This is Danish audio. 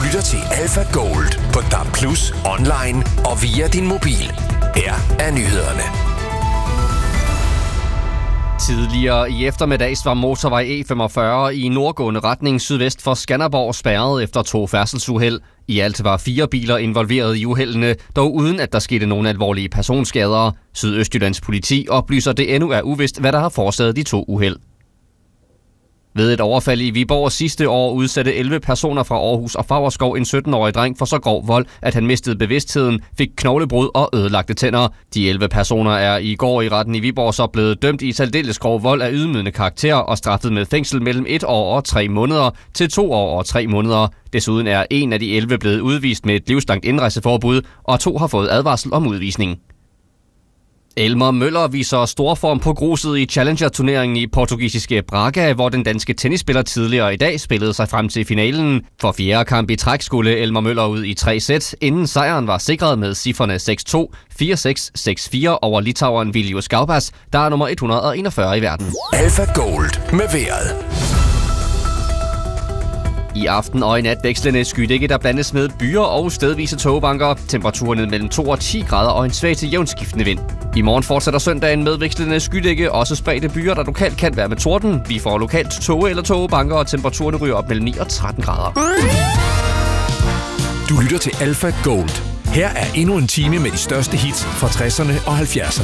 lytter til Alpha Gold på DAB+, online og via din mobil. Her er nyhederne. Tidligere i eftermiddags var motorvej E45 i nordgående retning sydvest for Skanderborg spærret efter 2 færdselsuheld. I alt var 4 biler involveret i uheldene, dog uden at der skete nogen alvorlige personskader. Sydøstjyllands politi oplyser, det endnu er uvist, hvad der har forårsaget de 2 uheld. Ved et overfald i Viborg sidste år udsatte 11 personer fra Aarhus og Favrskov en 17-årig dreng for så grov vold, at han mistede bevidstheden, fik knoglebrud og ødelagte tænder. De 11 personer er i går i retten i Viborg så blevet dømt i særdeles grov vold af ydmygende karakter og straffet med fængsel mellem 1 år og 3 måneder til 2 år og 3 måneder. Desuden er en af de 11 blevet udvist med et livslangt indrejseforbud, og 2 har fået advarsel om udvisning. Elmer Møller viser stor form på gruset i Challenger-turneringen i portugisiske Braga, hvor den danske tennisspiller tidligere i dag spillede sig frem til finalen. For 4. kamp i træk skulle Elmer Møller ud i 3 sæt, inden sejren var sikret med cifrene 6-2, 4-6, 6-4 over litaueren Vilius Gaubas, der er nummer 141 i verden. Alpha Gold med vejret. I aften og i nat vekslende skydække, der blandes med byer og stedvise tågebanker. Temperaturen mellem 2 og 10 grader og en svag til jævnskiftende vind. I morgen fortsætter søndagen med vekslende skydække, også spredte byer, der lokalt kan være med torden. Vi får lokalt tåge eller tågebanker, og temperaturen ryger op mellem 9 og 13 grader. Du lytter til Alpha Gold. Her er endnu en time med de største hits fra 60'erne og 70'erne.